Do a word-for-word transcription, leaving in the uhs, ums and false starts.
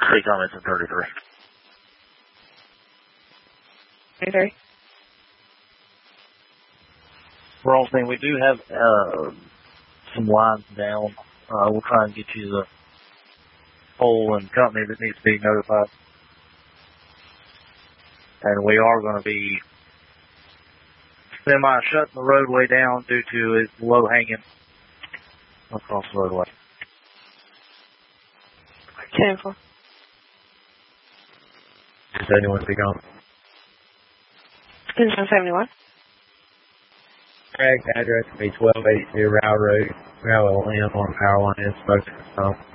Three comments in thirty-three. thirty-three. We're all saying we do have uh, some lines down. Uh, we'll try and get you the pole and company that needs to be notified. And we are going to be semi shutting the roadway down due to its low hanging across the roadway. ten four. Does anyone speak on? Station seventy-one. Correct address will be twelve eighty Row Road, Railway Lamb on Power Line and Spoke to the